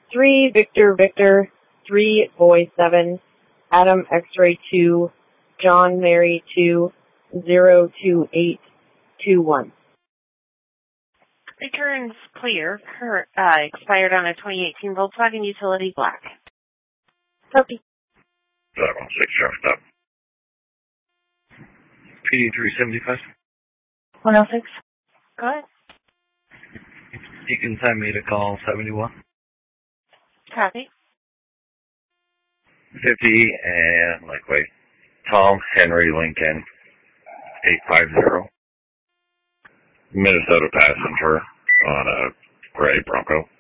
3 Victor Victor, 3 Boy 7, Adam X-Ray 2, John Mary 2, 02821. Returns clear. Expired on a 2018 Volkswagen Utility Black. Copy. 516 traffic stop. PD 375. 106. Go ahead. You can send me to call 71. Copy. 50 and likewise Tom Henry Lincoln 850. Minnesota passenger on a gray Bronco.